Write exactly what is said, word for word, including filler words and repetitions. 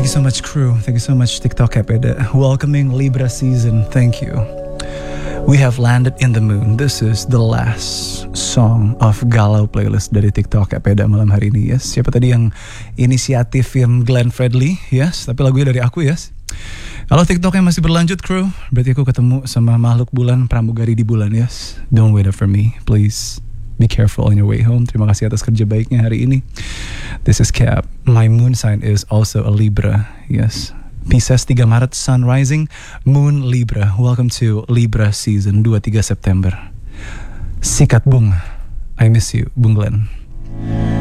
Thank you so much, crew. Thank you so much, TikTok Epeda. Welcoming Libra season. Thank you. We have landed in the moon. This is the last song of Galau playlist dari TikTok Epeda malam hari ini. Yes, siapa tadi yang inisiatifin Glenn Fredly? Yes, tapi lagunya dari aku. Yes. Kalau TikToknya masih berlanjut, crew, berarti aku ketemu sama makhluk bulan, pramugari di bulan. Yes, don't wait up for me, please. Be careful on your way home. Terima kasih atas kerja baiknya hari ini. This is Cap. My moon sign is also a Libra. Yes. Pisces tiga Maret, Sun rising, Moon Libra. Welcome to Libra season dua puluh tiga September. Sikat Bung. I miss you, Bung Glenn.